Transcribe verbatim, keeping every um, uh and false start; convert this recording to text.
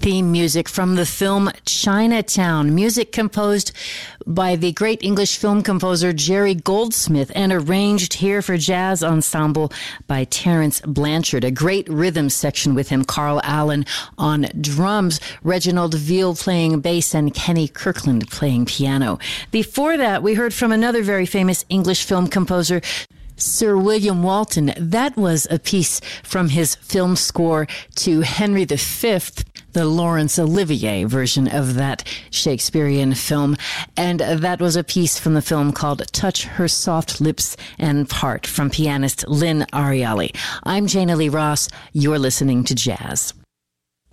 theme music from the film Chinatown, music composed by the great English film composer Jerry Goldsmith and arranged here for jazz ensemble by Terence Blanchard. A great rhythm section with him, Carl Allen on drums, Reginald Veal playing bass, and Kenny Kirkland playing piano. Before that, we heard from another very famous English film composer, Sir William Walton. That was a piece from his film score to Henry the Fifth, the Laurence Olivier version of that Shakespearean film. And that was a piece from the film called Touch Her Soft Lips and Part from pianist Lynn Ariali. I'm Jana Lee Ross. You're listening to Jazz.